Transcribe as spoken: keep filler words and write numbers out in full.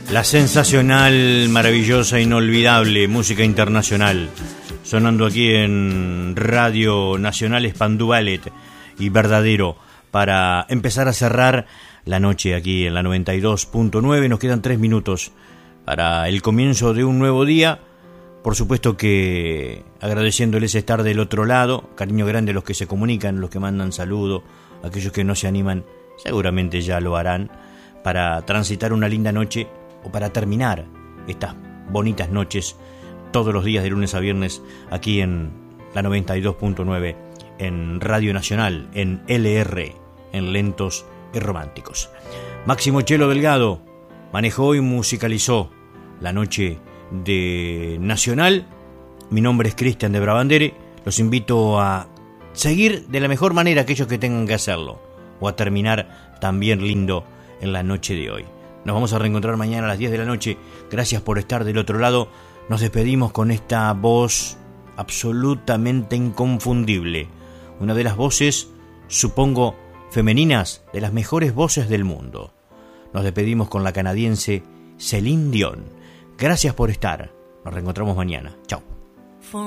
La sensacional, maravillosa, inolvidable música internacional, sonando aquí en Radio Nacional Spandau Ballet y Verdadero, para empezar a cerrar la noche aquí en la noventa y dos punto nueve. Nos quedan tres minutos para el comienzo de un nuevo día. Por supuesto que agradeciéndoles estar del otro lado, cariño grande a los que se comunican, los que mandan saludos, aquellos que no se animan, seguramente ya lo harán, para transitar una linda noche o para terminar estas bonitas noches todos los días de lunes a viernes aquí en la noventa y dos punto nueve, en Radio Nacional, en L R, en Lentos y Románticos. Máximo Chelo Delgado manejó y musicalizó la noche de Nacional. Mi nombre es Cristian de Brabandere. Los invito a seguir de la mejor manera aquellos que tengan que hacerlo, o a terminar también lindo en la noche de hoy. Nos vamos a reencontrar mañana a las diez de la noche. Gracias por estar del otro lado. Nos despedimos con esta voz absolutamente inconfundible, una de las voces, supongo, femeninas, de las mejores voces del mundo. Nos despedimos con la canadiense Celine Dion. Gracias por estar. Nos reencontramos mañana. Chao.